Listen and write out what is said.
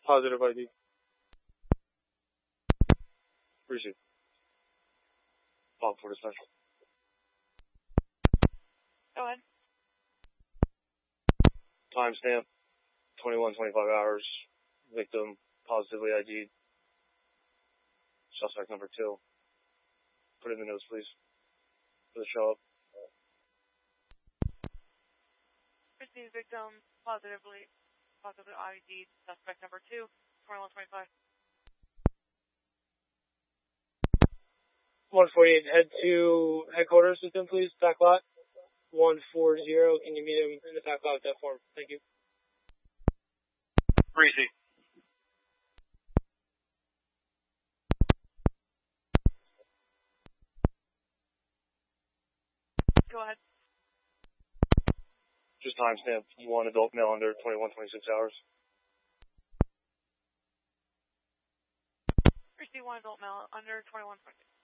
Positive ID. Receive. Bob for dispatch. Go ahead. Timestamp, 21-25 hours. Victim positively ID'd. Suspect number 2. Put in the notes, please, for the show up. Received victim positively ID, suspect number 2, 21-25. 148, head to headquarters with him, please. Back lot. 140. Can you meet him in the back lot with that form? Thank you. Breezy. Go ahead. Just timestamp. 1 adult male under 21-26 hours. Receive 1 adult male under 21-26.